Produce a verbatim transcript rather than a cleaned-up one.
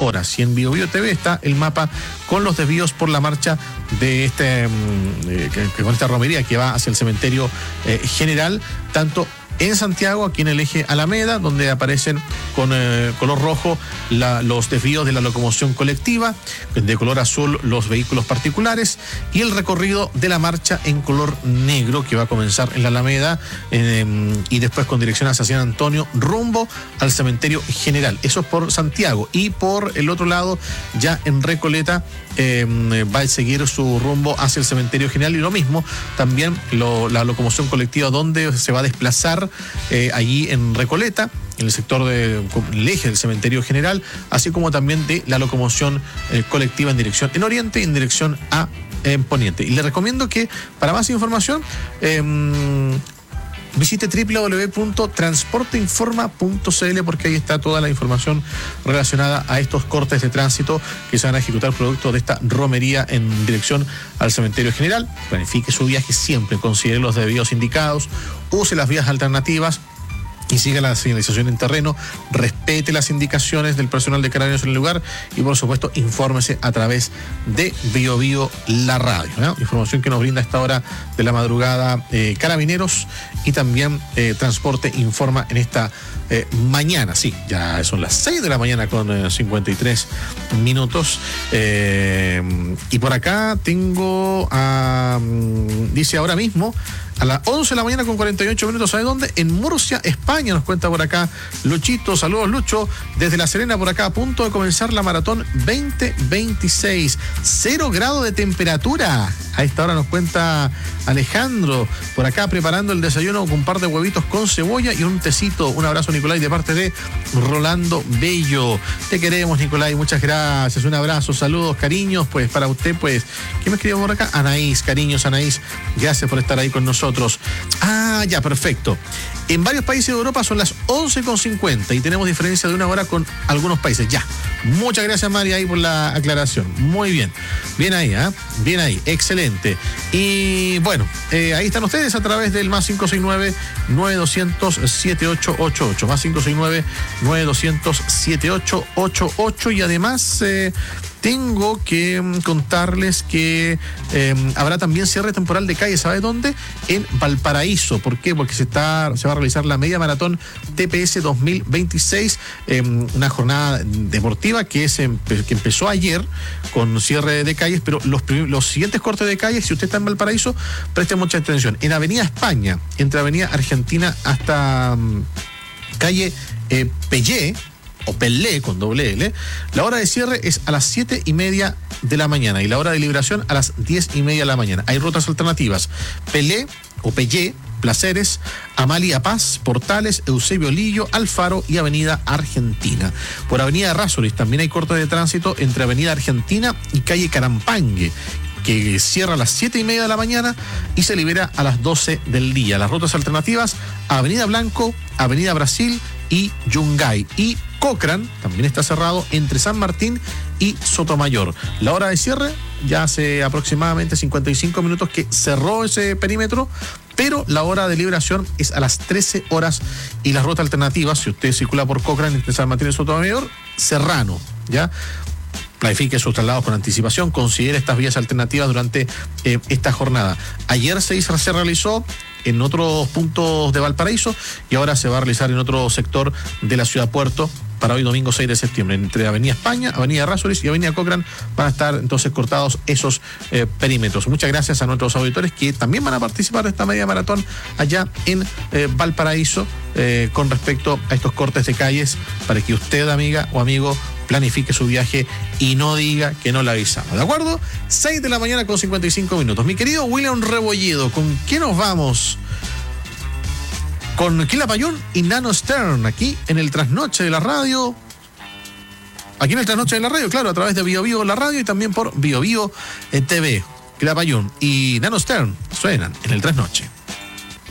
horas. Y en Bio Bio T V está el mapa con los desvíos por la marcha de este eh, que, que con esta romería que va hacia el cementerio eh, general, tanto en Santiago, aquí en el eje Alameda, donde aparecen con eh, color rojo la, los desvíos de la locomoción colectiva, de color azul los vehículos particulares, y el recorrido de la marcha en color negro, que va a comenzar en la Alameda eh, y después con dirección hacia San Antonio, rumbo al cementerio general. Eso es por Santiago. Y por el otro lado, ya en Recoleta, eh, va a seguir su rumbo hacia el cementerio general, y lo mismo, también lo, la locomoción colectiva donde se va a desplazar Eh, allí en Recoleta, en el sector del de, eje del cementerio general, así como también de la locomoción eh, colectiva en dirección en oriente y en dirección a en poniente. Y le recomiendo que para más información eh, visite doble u doble u doble u punto transporteinforma punto c l, porque ahí está toda la información relacionada a estos cortes de tránsito que se van a ejecutar producto de esta romería en dirección al cementerio general. Planifique su viaje siempre, considere los desvíos indicados, use las vías alternativas y siga la señalización en terreno, respete las indicaciones del personal de Carabineros en el lugar y, por supuesto, infórmese a través de Bio Bio la radio, ¿no? Información que nos brinda a esta hora de la madrugada eh, Carabineros y también eh, Transporte Informa en esta eh, mañana. Sí, ya son las seis de la mañana con eh, cincuenta y tres minutos. Eh, y por acá tengo, a, dice ahora mismo, a las once de la mañana con cuarenta y ocho minutos, ¿sabe dónde? En Murcia, España, nos cuenta por acá Luchito. Saludos, Lucho. Desde La Serena, por acá, a punto de comenzar la maratón veinte veintiséis. Cero grado de temperatura. A esta hora nos cuenta Alejandro. Por acá preparando el desayuno con un par de huevitos con cebolla y un tecito. Un abrazo, Nicolai, de parte de Rolando Bello. Te queremos, Nicolai. Muchas gracias. Un abrazo, saludos, cariños. Pues para usted, pues, ¿qué me escribió por acá? Anaís, cariños, Anaís. Gracias por estar ahí con nosotros. Ah, ya, perfecto. En varios países de Europa son las once con cincuenta y tenemos diferencia de una hora con algunos países. Ya. Muchas gracias, María, ahí por la aclaración. Muy bien. Bien ahí, ¿eh? Bien ahí. Excelente. Y bueno, eh, ahí están ustedes a través del más cinco seis nueve, nueve dos cero cero, siete ocho ocho ocho. Más cinco seis nueve, nueve dos cero cero, siete ocho ocho ocho. Y además, eh, tengo que contarles que eh, habrá también cierre temporal de calle, ¿sabe dónde? En Valparaíso. ¿Por qué? Porque se está se va a realizar la media maratón T P S dos mil veintiséis, eh, una jornada deportiva que, es, que empezó ayer con cierre de calles, pero los, los siguientes cortes de calles, si usted está en Valparaíso, preste mucha atención. En Avenida España, entre Avenida Argentina hasta um, calle eh, Pellé, o Pelé con doble L, la hora de cierre es a las siete y media de la mañana y la hora de liberación a las diez y media de la mañana. Hay rutas alternativas: Pelé o Pellé, Placeres, Amalia Paz, Portales, Eusebio Lillo, Alfaro y Avenida Argentina. Por Avenida Errázuriz también hay corte de tránsito entre Avenida Argentina y calle Carampangue, que cierra a las siete y media de la mañana y se libera a las doce del día. Las rutas alternativas: Avenida Blanco, Avenida Brasil y Yungay. Y Cochrane también está cerrado entre San Martín y Sotomayor. La hora de cierre, ya hace aproximadamente cincuenta y cinco minutos que cerró ese perímetro, pero la hora de liberación es a las trece horas y la ruta alternativa, si usted circula por Cochrane entre San Martín y Sotomayor, Serrano, ¿ya? Planifique sus traslados con anticipación, considere estas vías alternativas durante eh, esta jornada. Ayer se, hizo, se realizó en otros puntos de Valparaíso y ahora se va a realizar en otro sector de la ciudad Puerto para hoy domingo seis de septiembre. Entre Avenida España, Avenida Errázuriz y Avenida Cochrane van a estar entonces cortados esos eh, perímetros. Muchas gracias a nuestros auditores que también van a participar de esta media maratón allá en eh, Valparaíso eh, con respecto a estos cortes de calles, para que usted, amiga o amigo, planifique su viaje y no diga que no le avisamos, ¿de acuerdo? seis de la mañana con cincuenta y cinco minutos. Mi querido William Rebolledo, ¿con qué nos vamos? Con Quilapayún y Nano Stern, aquí en el Trasnoche de la Radio. Aquí en el Trasnoche de la Radio, claro, a través de Bio Bio la radio y también por Bio Bio eh, T V. Quilapayún y Nano Stern suenan en el Trasnoche.